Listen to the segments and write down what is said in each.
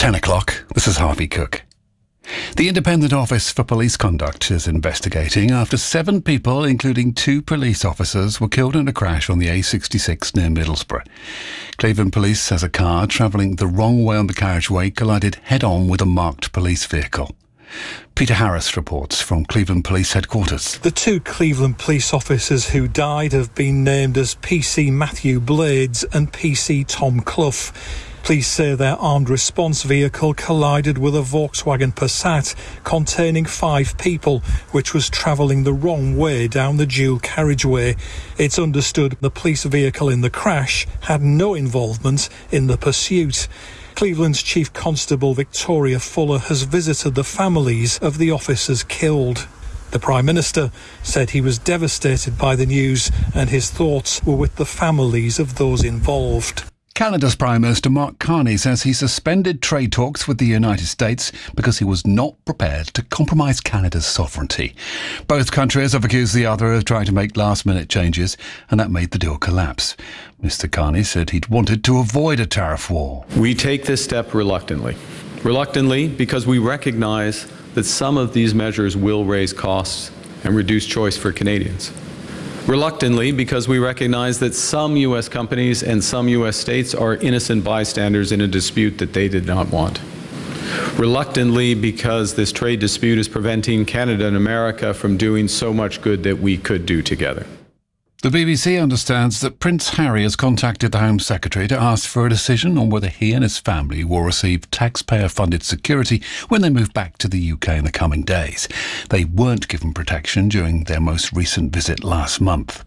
10 o'clock, this is Harvey Cook. The Independent Office for Police Conduct is investigating after 7 people, including 2 police officers, were killed in a crash on the A66 near Middlesbrough. Cleveland Police says a car travelling the wrong way on the carriageway collided head-on with a marked police vehicle. Peter Harris reports from Cleveland Police Headquarters. The 2 Cleveland police officers who died have been named as PC Matthew Blades and PC Tom Clough. Police say their armed response vehicle collided with a Volkswagen Passat containing 5 people, which was travelling the wrong way down the dual carriageway. It's understood the police vehicle in the crash had no involvement in the pursuit. Cleveland's Chief Constable Victoria Fuller has visited the families of the officers killed. The Prime Minister said he was devastated by the news and his thoughts were with the families of those involved. Canada's Prime Minister Mark Carney says he suspended trade talks with the United States because he was not prepared to compromise Canada's sovereignty. Both countries have accused the other of trying to make last-minute changes, and that made the deal collapse. Mr Carney said he'd wanted to avoid a tariff war. We take this step reluctantly. Reluctantly because we recognise that some of these measures will raise costs and reduce choice for Canadians. Reluctantly, because we recognize that some U.S. companies and some U.S. states are innocent bystanders in a dispute that they did not want. Reluctantly, because this trade dispute is preventing Canada and America from doing so much good that we could do together. The BBC understands that Prince Harry has contacted the Home Secretary to ask for a decision on whether he and his family will receive taxpayer-funded security when they move back to the UK in the coming days. They weren't given protection during their most recent visit last month.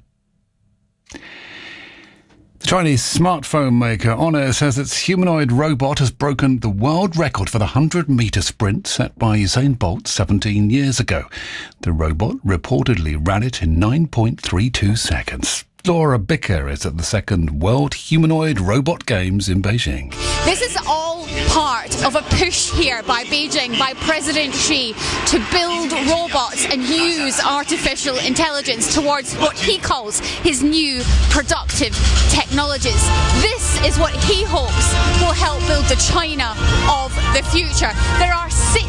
The Chinese smartphone maker Honor says its humanoid robot has broken the world record for the 100-metre sprint set by Usain Bolt 17 years ago. The robot reportedly ran it in 9.32 seconds. Laura Bicker is at the 2nd World Humanoid Robot Games in Beijing. This is all part of a push here by Beijing, by President Xi, to build robots and use artificial intelligence towards what he calls his new productive technologies. This is what he hopes will help build the China of the future. There are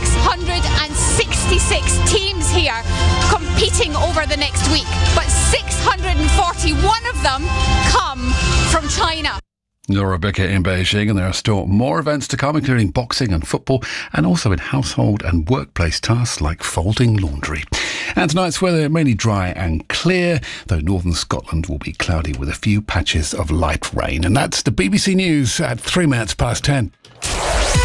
666 teams here competing over the next week, but 641 of them come from China. Laura Bicker in Beijing, and there are still more events to come, including boxing and football, and also in household and workplace tasks like folding laundry. And tonight's weather mainly dry and clear, though northern Scotland will be cloudy with a few patches of light rain. And that's the BBC News at 3 minutes past 10.